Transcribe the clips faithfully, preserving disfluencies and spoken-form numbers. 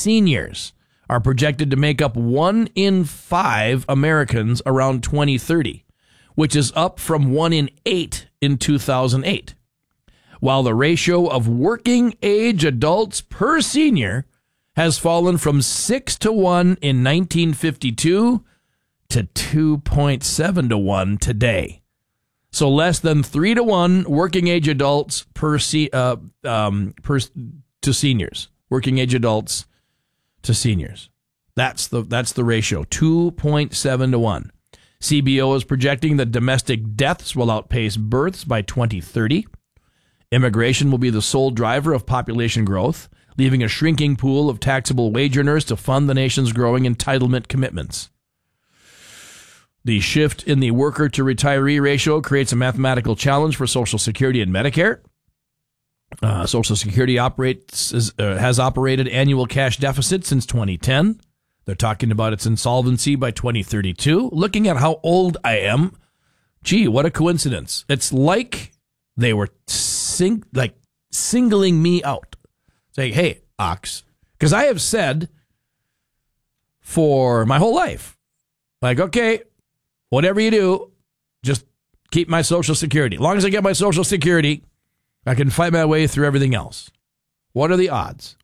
seniors are projected to make up one in five Americans around twenty thirty, which is up from one in eight in two thousand eight. While the ratio of working age adults per senior has fallen from six to one in nineteen fifty-two to two point seven to one today. So less than three to one working age adults per se, uh, um, per to seniors. Working age adults to seniors. That's the that's the ratio. two point seven to one. C B O is projecting that domestic deaths will outpace births by twenty thirty. Immigration will be the sole driver of population growth, leaving a shrinking pool of taxable wage earners to fund the nation's growing entitlement commitments. The shift in the worker to retiree ratio creates a mathematical challenge for Social Security and Medicare. Uh, Social Security operates is, uh, has operated annual cash deficit since twenty ten. They're talking about its insolvency by twenty thirty-two. Looking at how old I am, gee, what a coincidence. It's like they were sing- like singling me out, saying, hey, Ox, because I have said for my whole life, like, okay, whatever you do, just keep my Social Security. As long as I get my Social Security, I can fight my way through everything else. What are the odds?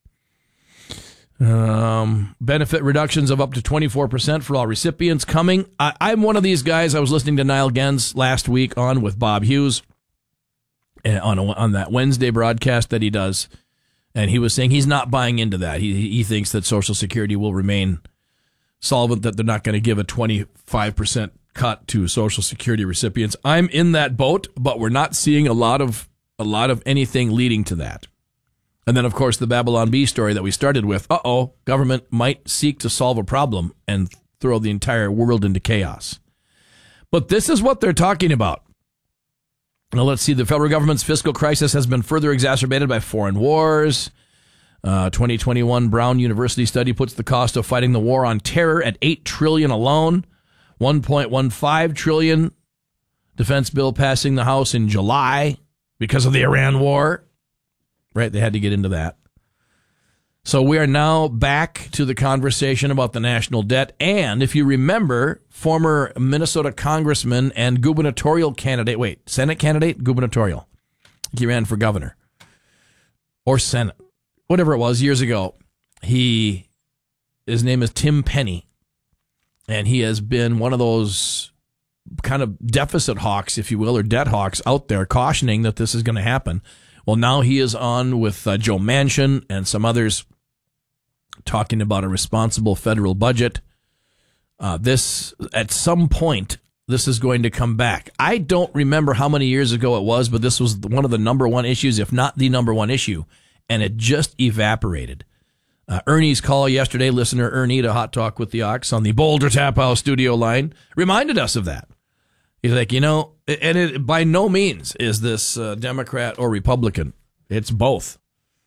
Um, benefit reductions of up to twenty-four percent for all recipients coming. I, I'm one of these guys. I was listening to Niall Gens last week on with Bob Hughes on, a, on that Wednesday broadcast that he does, and he was saying he's not buying into that. He, he thinks that Social Security will remain solvent, that they're not going to give a twenty-five percent cut to Social Security recipients. I'm in that boat, but we're not seeing a lot of a lot of anything leading to that. And then, of course, the Babylon Bee story that we started with. Uh-oh, government might seek to solve a problem and throw the entire world into chaos. But this is what they're talking about. Now, let's see. The federal government's fiscal crisis has been further exacerbated by foreign wars. Uh, twenty twenty-one Brown University study puts the cost of fighting the war on terror at eight trillion dollars alone. one point one five trillion dollars defense bill passing the House in July because of the Iran war. Right, they had to get into that. So we are now back to the conversation about the national debt. And if you remember, former Minnesota congressman and gubernatorial candidate, wait, Senate candidate, gubernatorial. He ran for governor or Senate, whatever it was, years ago. He, his name is Tim Penny. And he has been one of those kind of deficit hawks, if you will, or debt hawks out there cautioning that this is going to happen. Well, now he is on with uh, Joe Manchin and some others talking about a responsible federal budget. Uh, this, at some point, this is going to come back. I don't remember how many years ago it was, but this was one of the number one issues, if not the number one issue, and it just evaporated. Uh, Ernie's call yesterday, listener Ernie to Hot Talk with the Ox on the Boulder Tap House studio line, reminded us of that. He's like, you know, and it by no means is this uh, Democrat or Republican. It's both.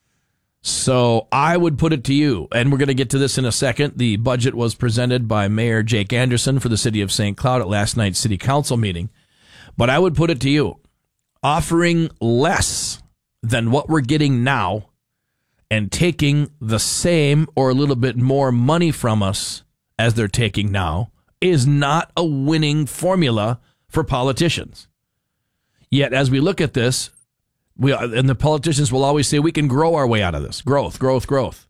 So I would put it to you, and we're going to get to this in a second. The budget was presented by Mayor Jake Anderson for the city of Saint Cloud at last night's city council meeting. But I would put it to you, offering less than what we're getting now and taking the same or a little bit more money from us as they're taking now is not a winning formula for politicians. Yet, as we look at this, we and the politicians will always say we can grow our way out of this. Growth, growth, growth.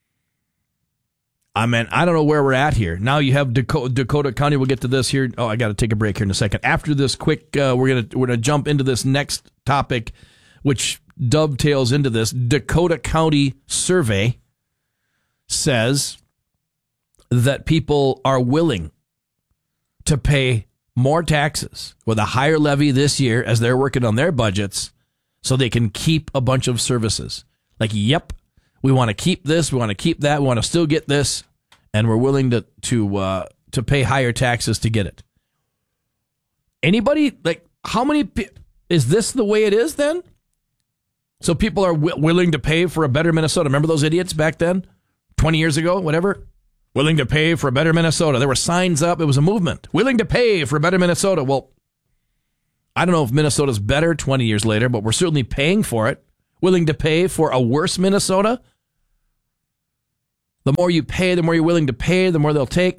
I mean, I don't know where we're at here. Now you have Dakota, Dakota County. We'll get to this here. Oh, I got to take a break here in a second. After this quick, uh, we're gonna we're gonna jump into this next topic, which dovetails into this. Dakota County survey says that people are willing to pay more taxes with a higher levy this year as they're working on their budgets so they can keep a bunch of services. Like, yep, we want to keep this, we want to keep that, we want to still get this, and we're willing to to uh, to pay higher taxes to get it. Anybody, like, how many, is this the way it is then? So people are w- willing to pay for a better Minnesota. Remember those idiots back then? twenty years ago, whatever? Willing to pay for a better Minnesota. There were signs up. It was a movement. Willing to pay for a better Minnesota. Well, I don't know if Minnesota's better twenty years later, but we're certainly paying for it. Willing to pay for a worse Minnesota? The more you pay, the more you're willing to pay, the more they'll take.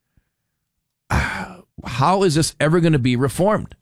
How is this ever going to be reformed?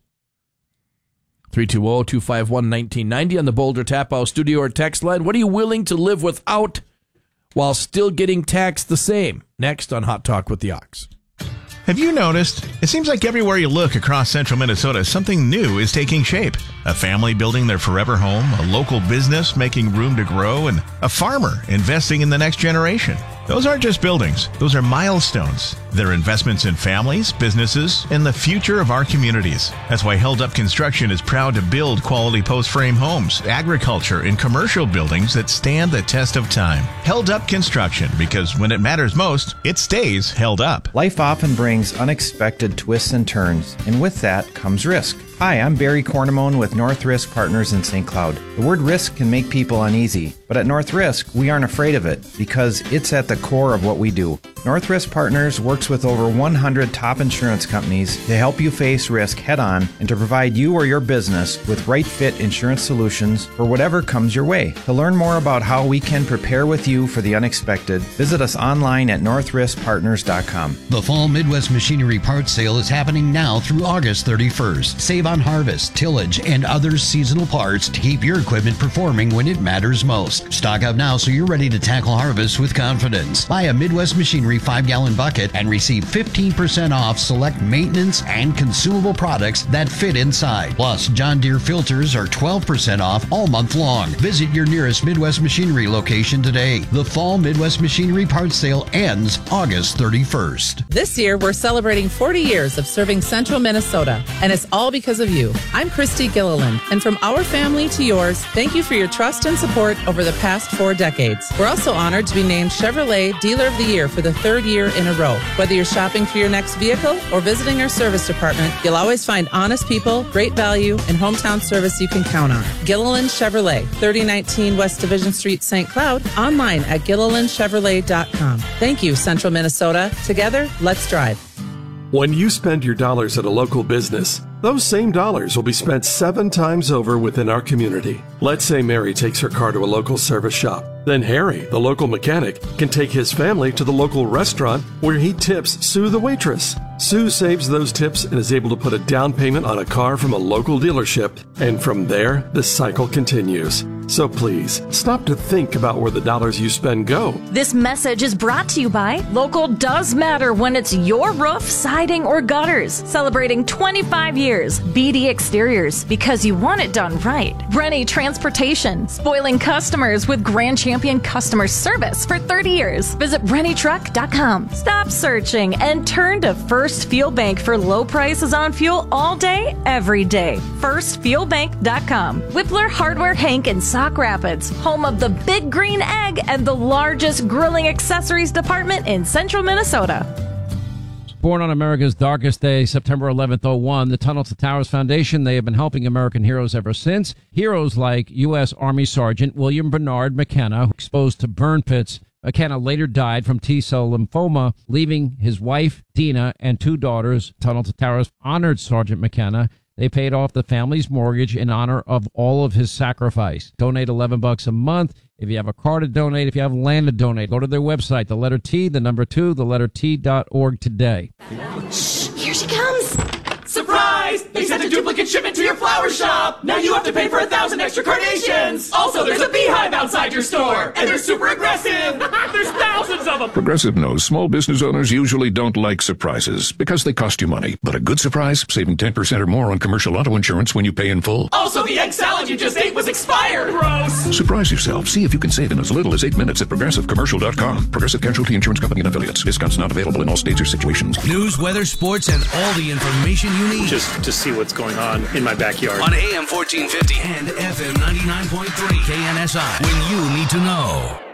three two zero, two five one, one nine nine zero on the Boulder Tap House studio or text line. What are you willing to live without while still getting taxed the same? Next on Hot Talk with the Ox. Have you noticed? It seems like everywhere you look across central Minnesota, something new is taking shape. A family building their forever home, a local business making room to grow, and a farmer investing in the next generation. Those aren't just buildings. Those are milestones. They're investments in families, businesses, and the future of our communities. That's why Held Up Construction is proud to build quality post-frame homes, agriculture, and commercial buildings that stand the test of time. Held Up Construction, because when it matters most, it stays held up. Life often brings unexpected twists and turns, and with that comes risk. Hi, I'm Barry Cornamone with North Risk Partners in Saint Cloud. The word risk can make people uneasy, but at North Risk, we aren't afraid of it because it's at the core of what we do. North Risk Partners works with over one hundred top insurance companies to help you face risk head-on and to provide you or your business with right-fit insurance solutions for whatever comes your way. To learn more about how we can prepare with you for the unexpected, visit us online at north risk partners dot com. The Fall Midwest Machinery Parts Sale is happening now through August thirty-first. Save on harvest, tillage, and other seasonal parts to keep your equipment performing when it matters most. Stock up now so you're ready to tackle harvest with confidence. Buy a Midwest Machinery five-gallon bucket and receive fifteen percent off select maintenance and consumable products that fit inside. Plus, John Deere filters are twelve percent off all month long. Visit your nearest Midwest Machinery location today. The Fall Midwest Machinery Parts Sale ends August thirty-first. This year, we're celebrating forty years of serving Central Minnesota, and it's all because of you. I'm Christy Gilliland, and from our family to yours, thank you for your trust and support over the past four decades. We're also honored to be named Chevrolet Dealer of the Year for the third year in a row. Whether you're shopping for your next vehicle or visiting our service department, you'll always find honest people, great value, and hometown service you can count on. Gilliland Chevrolet, thirty nineteen West Division Street, Saint Cloud, online at gilliland chevrolet dot com. Thank you, Central Minnesota. Together, let's drive. When you spend your dollars at a local business, those same dollars will be spent seven times over within our community. Let's say Mary takes her car to a local service shop. Then Harry, the local mechanic, can take his family to the local restaurant where he tips Sue the waitress. Sue saves those tips and is able to put a down payment on a car from a local dealership, and from there, the cycle continues. So please, stop to think about where the dollars you spend go. This message is brought to you by Local Does Matter when it's your roof, siding, or gutters. Celebrating twenty-five years. B D Exteriors, because you want it done right. Rennie Transportation, spoiling customers with Grand Champion customer service for thirty years. Visit rennie truck dot com. Stop searching and turn to First Fuel Bank for low prices on fuel all day, every day. first fuel bank dot com. Whippler Hardware Hank in Sauk Rapids, home of the Big Green Egg and the largest grilling accessories department in central Minnesota. Born on America's darkest day, September eleventh, oh one, the Tunnel to Towers Foundation, they have been helping American heroes ever since. Heroes like U S. Army Sergeant William Bernard McKenna, exposed to burn pits. McKenna later died from T-cell lymphoma, leaving his wife, Dina, and two daughters. Tunnel to Towers honored Sergeant McKenna. They paid off the family's mortgage in honor of all of his sacrifice. Donate eleven bucks a month. If you have a car to donate, if you have land to donate, go to their website, the letter T, the number two, the letter T dot org today. Shh, here she comes. Surprise! They sent a duplicate shipment to your flower shop! Now you have to pay for a thousand extra carnations! Also, there's a beehive outside your store! And they're super aggressive! There's thousands of them! Progressive knows small business owners usually don't like surprises because they cost you money. But a good surprise, saving ten percent or more on commercial auto insurance when you pay in full. Also, the egg salad you just ate was expired! Gross! Surprise yourself. See if you can save in as little as eight minutes at progressive commercial dot com. Progressive Casualty Insurance Company and Affiliates. Discounts not available in all states or situations. News, weather, sports, and all the information you need. Just to see what's going on in my backyard. On A M fourteen fifty and F M ninety-nine point three K N S I. When you need to know.